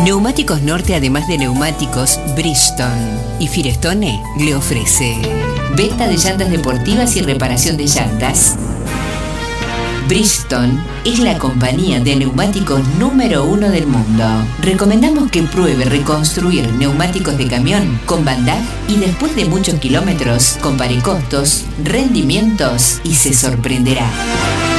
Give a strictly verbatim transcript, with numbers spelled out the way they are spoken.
Neumáticos Norte, además de neumáticos, Bridgestone y Firestone le ofrece venta de llantas deportivas y reparación de llantas. Bridgestone es la compañía de neumáticos número uno del mundo. Recomendamos que pruebe reconstruir neumáticos de camión con Van Dijk y después de muchos kilómetros compare costos, rendimientos y se sorprenderá.